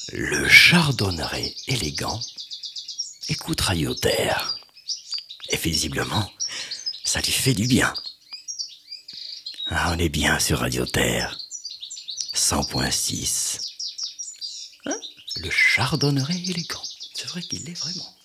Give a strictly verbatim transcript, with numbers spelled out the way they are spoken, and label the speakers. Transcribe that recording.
Speaker 1: Le chardonneret élégant écoute Radio Terre. Et visiblement, ça lui fait du bien. Ah, on est bien sur Radio Terre. cent point six. Hein? Le chardonneret élégant. C'est vrai qu'il l'est vraiment.